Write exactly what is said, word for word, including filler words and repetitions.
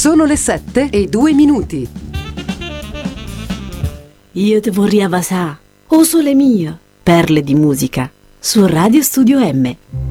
Sono le sette e due minuti. Io te vorrei avasà, o sole mie, perle di musica, su Radio Studio M.